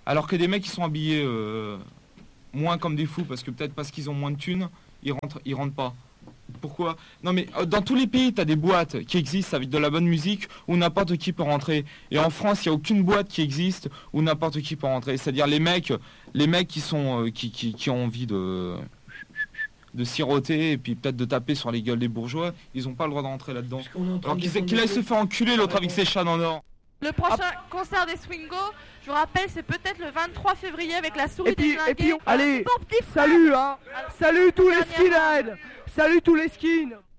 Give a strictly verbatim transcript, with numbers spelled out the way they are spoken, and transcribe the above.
Alors que des mecs qui sont habillés euh, moins comme des fous, parce que peut-être parce qu'ils ont moins de thunes, ils rentrent, ils rentrent pas. Pourquoi? Non mais euh, dans tous les pays, t'as des boîtes qui existent avec de la bonne musique où n'importe qui peut rentrer. Et en France, il n'y a aucune boîte qui existe où n'importe qui peut rentrer. C'est-à-dire les mecs, les mecs qui sont, euh, qui, qui, qui ont envie de, de siroter et puis peut-être de taper sur les gueules des bourgeois, ils n'ont pas le droit d'entrer là-dedans. Alors qu'ils qu'il aille se faire enculer l'autre avec ses chats en or. Le prochain ah. concert des Swingo, je vous rappelle, c'est peut-être le vingt-trois février avec la souris et puis, des Zinguets. Et puis, on... allez, bon salut hein, salut tous les skinheads, salut tous les skins.